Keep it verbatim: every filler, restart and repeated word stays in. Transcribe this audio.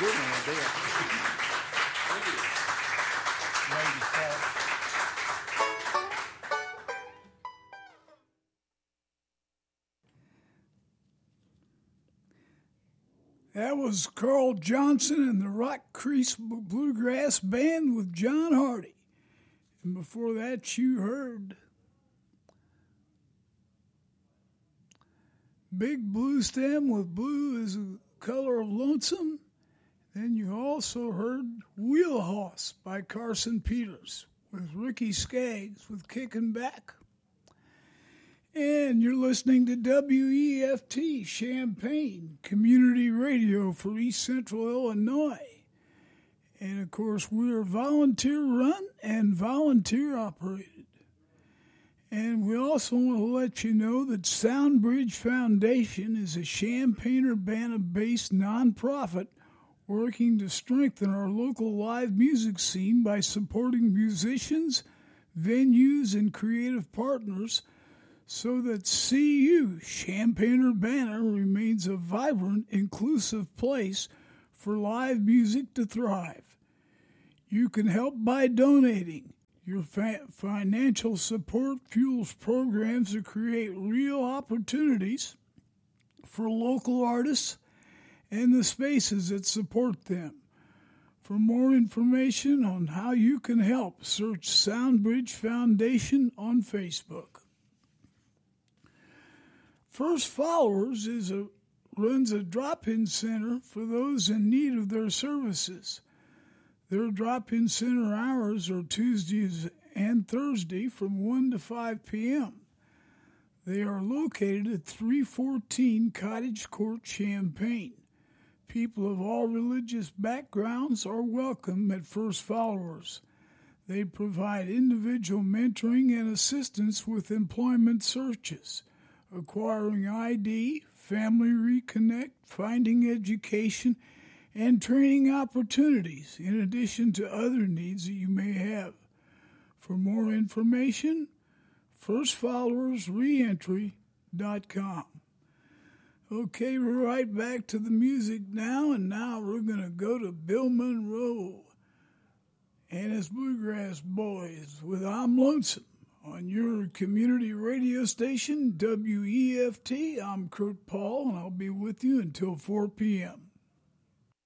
good one, I did. Thank you. Ladies, Paul. That was Carl Johnson and the Rock Crease Bluegrass Band with John Hardy. And before that, you heard Big Blue Stem with Blue is the Color of Lonesome. Then you also heard Wheelhouse by Carson Peters with Ricky Skaggs with Kickin' Back. And you're listening to W E F T Champaign Community Radio for East Central Illinois. And of course, we're volunteer run and volunteer operated. And we also want to let you know that Soundbridge Foundation is a Champaign-Urbana-based nonprofit working to strengthen our local live music scene by supporting musicians, venues, and creative partners so that C U, Champaign-Urbana, remains a vibrant, inclusive place for live music to thrive. You can help by donating. Your fa- financial support fuels programs to create real opportunities for local artists and the spaces that support them. For more information on how you can help, search Soundbridge Foundation on Facebook. First Followers is a, runs a drop-in center for those in need of their services. Their drop-in center hours are Tuesdays and Thursday from one to five p.m. They are located at three fourteen Cottage Court, Champaign. People of all religious backgrounds are welcome at First Followers. They provide individual mentoring and assistance with employment searches, acquiring I D, family reconnect, finding education, and training opportunities, in addition to other needs that you may have. For more information, first followers reentry dot com. Okay, we're right back to the music now, and now we're going to go to Bill Monroe and his Bluegrass Boys with I'm Lonesome on your community radio station, W E F T. I'm Kurt Paul, and I'll be with you until four p.m.